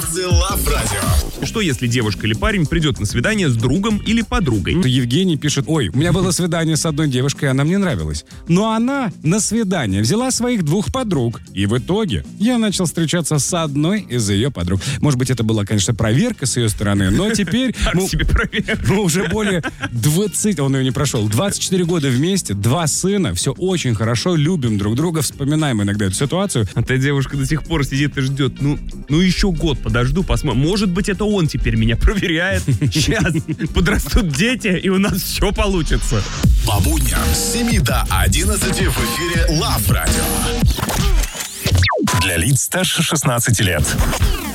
Редакция Love Radio. Что если девушка или парень придет на свидание с другом или подругой? Евгений пишет: ой, у меня было свидание с одной девушкой, она мне нравилась. Но она на свидание взяла своих 2 подруг. И в итоге я начал встречаться с одной из ее подруг. Может быть, это была, конечно, проверка с ее стороны, но теперь мы уже более 20, он ее не прошел, 24 года вместе, 2 сына, все очень хорошо, любим друг друга, вспоминаем иногда эту ситуацию. А та девушка до сих пор сидит и ждет. Ну еще год подожду, посмотрим. Может быть, это он теперь меня проверяет. Сейчас подрастут дети, и у нас все получится. По будням с 7 до 11 в эфире Love Radio. Для лиц старше 16 лет.